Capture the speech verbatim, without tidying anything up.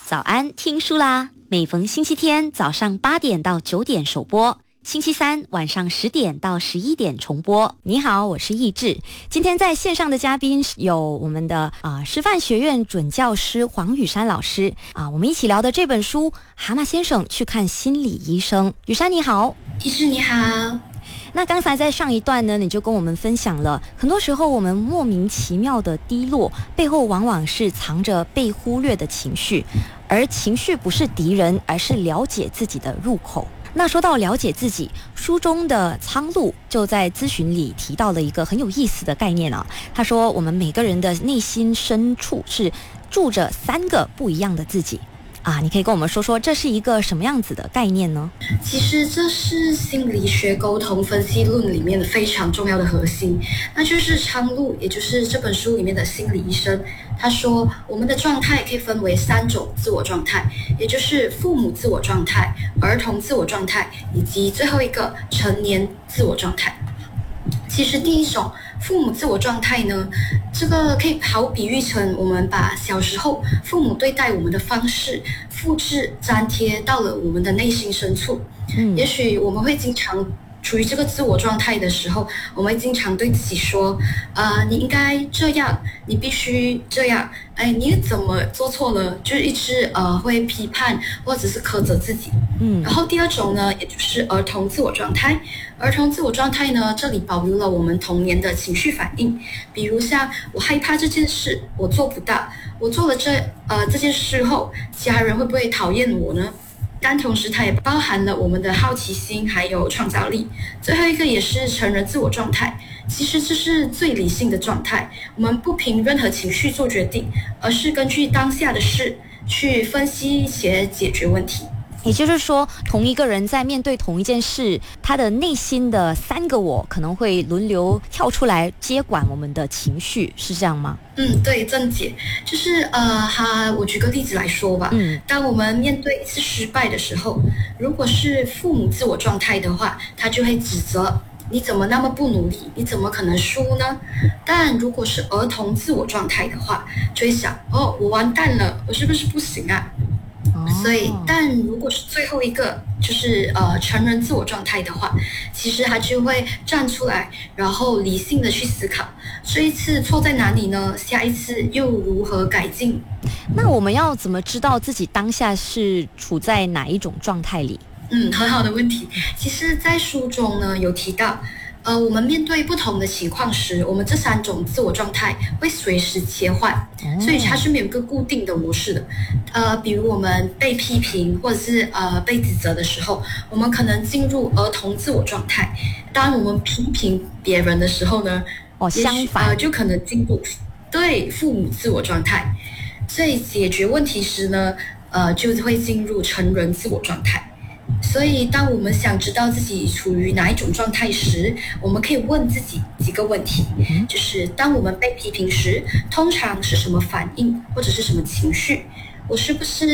早安，听书啦！每逢星期天早上八点到九点首播，星期三晚上十点到十一点重播。你好，我是易志。今天在线上的嘉宾有我们的啊、呃、师范学院准教师黄雨珊老师啊、呃，我们一起聊的这本书《蛤蟆先生去看心理医生》。雨珊你好。 易志你好。 那刚才在上一段呢，你就跟我们分享了，很多时候我们莫名其妙的低落，背后往往是藏着被忽略的情绪，而情绪不是敌人，而是了解自己的入口。那说到了解自己，书中的苍鹭就在咨询里提到了一个很有意思的概念啊。他说，我们每个人的内心深处是住着三个不一样的自己。啊，你可以跟我们说说这是一个什么样子的概念呢？ 其实这是心理学沟通分析论里面的非常重要的核心，那就是苍鹭，也就是这本书里面的心理医生。他说，我们的状态可以分为三种自我状态，也就是父母自我状态、儿童自我状态，以及最后一个成年自我状态。其实第一种父母自我状态呢，这个可以好比喻成我们把小时候父母对待我们的方式复制粘贴到了我们的内心深处。嗯，也许我们会经常处于这个自我状态的时候，我们会经常对自己说，呃，你应该这样，你必须这样，哎，你怎么做错了？就是一直呃会批判或者是苛责自己。嗯，然后第二种呢，也就是儿童自我状态。儿童自我状态呢，这里保留了我们童年的情绪反应，比如像我害怕这件事，我做不到，我做了这呃这件事后，家人会不会讨厌我呢？但同时它也包含了我们的好奇心还有创造力。最后一个也是成人自我状态，其实这是最理性的状态，我们不凭任何情绪做决定，而是根据当下的事去分析且解决问题。 也就是说，同一个人在面对同一件事，他的内心的三个我可能会轮流跳出来接管我们的情绪，是这样吗？ 嗯，对，正解。就是呃，哈，我举个例子来说吧。嗯，当我们面对一次失败的时候，如果是父母自我状态的话，他就会指责你怎么那么不努力，你怎么可能输呢？但如果是儿童自我状态的话，就会想，哦，我完蛋了，我是不是不行啊？所以，但如果是最后一个，就是呃成人自我状态的话，其实他就会站出来，然后理性的去思考，这一次错在哪里呢？下一次又如何改进？ 那我们要怎么知道自己当下是处在哪一种状态里？ 嗯，很好的问题。其实，在书中呢有提到。呃，我们面对不同的情况时，我们这三种自我状态会随时切换，所以它是没有一个固定的模式的。呃，比如我们被批评或者是呃被指责的时候，我们可能进入儿童自我状态；当我们批评别人的时候呢， 哦，相反， 呃，就可能进入对父母自我状态。所以解决问题时呢，呃，就会进入成人自我状态。所以当我们想知道自己处于哪一种状态时，我们可以问自己几个问题，就是当我们被批评时，通常是什么反应或者是什么情绪？我是不是